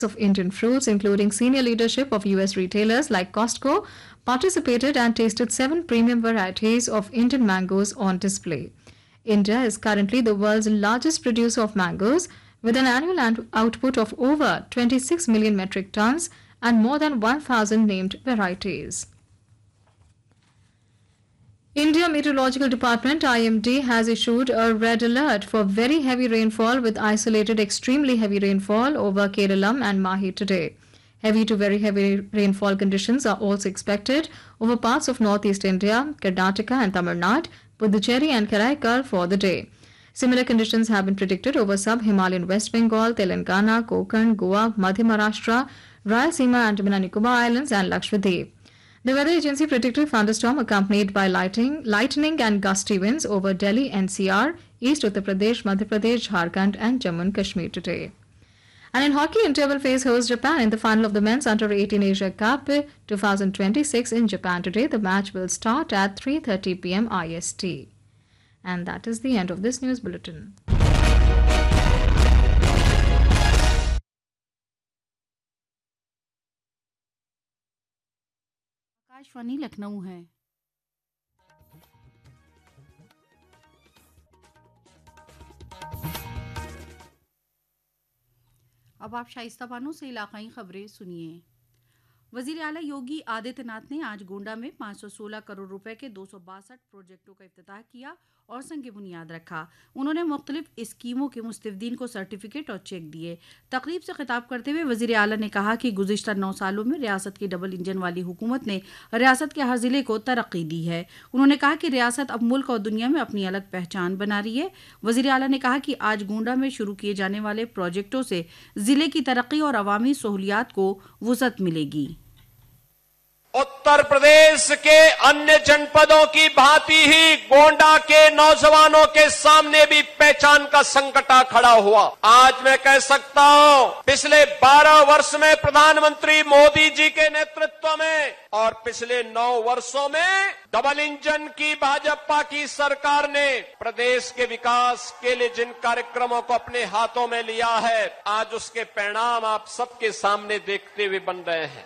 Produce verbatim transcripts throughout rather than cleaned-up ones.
of Indian fruits, including senior leadership of U S retailers like Costco, participated and tasted seven premium varieties of Indian mangoes on display. India is currently the world's largest producer of mangoes, with an annual an- output of over twenty-six million metric tons and more than one thousand named varieties. India Meteorological Department I M D has issued a red alert for very heavy rainfall with isolated extremely heavy rainfall over Keralam and Mahi today. Heavy to very heavy rainfall conditions are also expected over parts of northeast India, Karnataka and Tamil Nadu, Puducherry and Karaikal for the day. Similar conditions have been predicted over sub-Himalayan West Bengal, Telangana, Konkan, Goa, Madhya Maharashtra, Rayalaseema, Andaman and Nicobar Islands and Lakshadweep. The weather agency predicted thunderstorm accompanied by lightning, lightning and gusty winds over Delhi N C R, East Uttar Pradesh, Madhya Pradesh, Jharkhand and Jammu and Kashmir today. And in hockey, India will face host Japan in the final of the Men's Under eighteen Asia Cup twenty twenty-six in Japan today. The match will start at three thirty p m I S T. And that is the end of this news bulletin. Akashvani Lucknow है। अब आप शाइस्ता बानो से इलाकाई खबरें सुनिए। वजीर आला योगी आदित्यनाथ ने आज गोंडा में पाँच सौ सोलह करोड़ रुपए के दो सौ बासठ प्रोजेक्टों का इफ्तिताह किया और संग बुनियाद रखा। उन्होंने मुख्तलिफ स्कीमों के मुस्तफीदीन को सर्टिफिकेट और चेक दिए। तकरीब से खिताब करते हुए वजीर आला ने कहा कि गुज़िश्ता नौ सालों में रियासत की डबल इंजन वाली हुकूमत ने रियासत के हर ज़िले को तरक्की दी है। उन्होंने कहा कि रियासत अब मुल्क और दुनिया में अपनी अलग पहचान बना रही है। वजीर आला ने कहा कि आज गोंडा में शुरू किए जाने वाले प्रोजेक्टों से ज़िले की तरक्की और अवामी सहूलियात को वुसअत मिलेगी। उत्तर प्रदेश के अन्य जनपदों की भांति ही गोंडा के नौजवानों के सामने भी पहचान का संकट आ खड़ा हुआ। आज मैं कह सकता हूं, पिछले बारह वर्ष में प्रधानमंत्री मोदी जी के नेतृत्व में और पिछले नौ वर्षों में डबल इंजन की भाजपा की सरकार ने प्रदेश के विकास के लिए जिन कार्यक्रमों को अपने हाथों में लिया है, आज उसके परिणाम आप सबके सामने देखते हुए बन रहे हैं।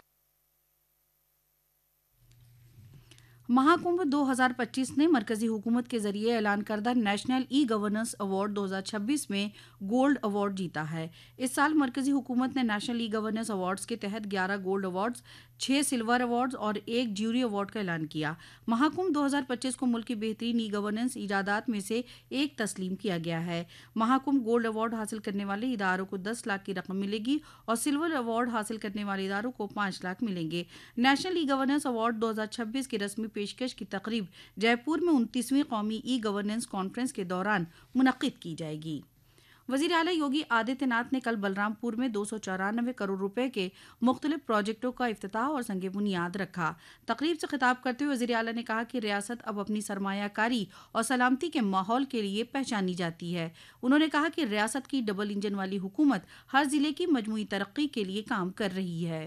महाकुंभ दो हज़ार पच्चीस ने मरकजी हुकूमत के जरिए ऐलान करदा नेशनल ई गवर्नेंस अवार्ड दो हज़ार छब्बीस में गोल्ड अवार्ड जीता है। इस साल मरकजी हुकूमत ने नेशनल ई गवर्नेंस अवार्ड्स के तहत ग्यारह गोल्ड अवार्ड्स, छह सिल्वर अवार्ड्स और एक ज्यूरी अवार्ड का ऐलान किया। महाकुंभ दो हज़ार पच्चीस को मुल्क की बेहतरीन ई गवर्नेंस इजादात में से एक तस्लीम किया गया है। महाकुंभ गोल्ड अवार्ड हासिल करने वाले इदारों को दस लाख की रकम मिलेगी और सिल्वर अवार्ड हासिल करने वाले इदारों को पाँच लाख मिलेंगे। नेशनल ई गवर्नेंस अवार्ड दो हज़ार छब्बीस की रस्मी पेशकश की तकरीब जयपुर में उनतीसवीं कौमी ई गवर्नेंस कॉन्फ्रेंस के दौरान मुनक्किद की जाएगी। वजीर आला योगी आदित्यनाथ ने कल बलरामपुर में दो सौ चौरानवे करोड़ रुपए के मुख्तलिफ प्रोजेक्टों का इफ्तिताह और संग बुनियाद रखा। तकरीब से खिताब करते हुए वजीर आला ने कहा कि रियासत अब अपनी सरमायाकारी और सलामती के माहौल के लिए पहचानी जाती है। उन्होंने कहा कि रियासत की डबल इंजन वाली हुकूमत हर जिले की मजमूई तरक्की के लिए काम कर रही है।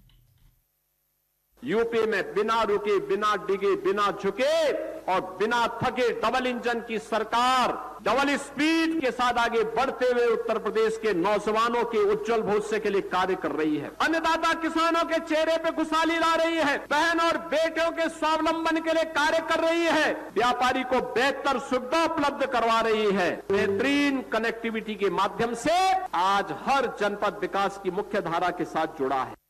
यूपी में बिना रुके, बिना डिगे, बिना झुके और बिना थके डबल इंजन की सरकार डबल स्पीड के साथ आगे बढ़ते हुए उत्तर प्रदेश के नौजवानों के उज्जवल भविष्य के लिए कार्य कर रही है। अन्नदाता किसानों के चेहरे पे खुशहाली ला रही है। बहन और बेटियों के स्वावलंबन के लिए कार्य कर रही है। व्यापारी को बेहतर सुविधा उपलब्ध करवा रही है। बेहतरीन कनेक्टिविटी के माध्यम से आज हर जनपद विकास की मुख्य धारा के साथ जुड़ा है।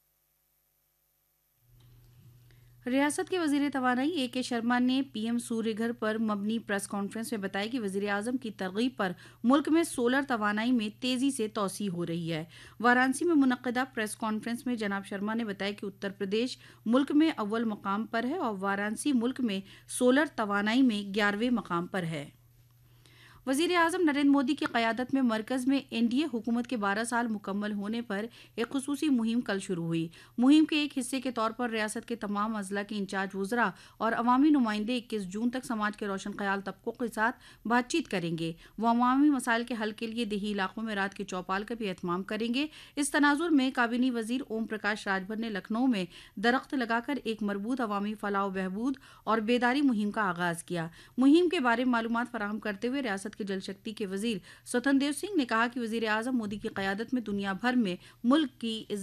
रियासत के वजीर तवानाई ए के शर्मा ने पीएम सूर्य घर पर मबनी प्रेस कॉन्फ्रेंस में बताया कि वजीर आजम की तरगीब पर मुल्क में सोलर तवानाई में तेजी से तोसी हो रही है। वाराणसी में मुनक्किदा प्रेस कॉन्फ्रेंस में जनाब शर्मा ने बताया कि उत्तर प्रदेश मुल्क में अव्वल मकाम पर है और वाराणसी मुल्क में सोलर तवानाई में ग्यारहवें मकाम पर है। वजीर आजम नरेंद्र मोदी की क़यादत में मरकज़ में एनडीए हुकूमत के बारह साल मुकम्मल होने पर एक खुसूसी मुहिम कल शुरू हुई। मुहिम के एक हिस्से के तौर पर रियासत के तमाम अजला के इंचार्ज वज़रा और अवामी नुमाइंदे इक्कीस जून तक समाज के रोशन ख्याल तबकों के साथ बातचीत करेंगे। वह अवामी मसाइल के हल के लिए देही इलाकों में रात के चौपाल का भी एहतमाम करेंगे। इस तनाजुर में काबीनी वजीर ओम प्रकाश राजभर ने लखनऊ में दरख्त लगाकर एक मरबूत अवामी फलाह बहबूद और बेदारी मुहिम का आगाज़ किया। मुहिम के बारे में मालूमात फराहम करते हुए रियासत रियासत के जल शक्ति के वजीर स्वतंत्र देव सिंह ने कहा कि वजीर आजम मोदी की क़यादत में दुनिया भर में मुल्क की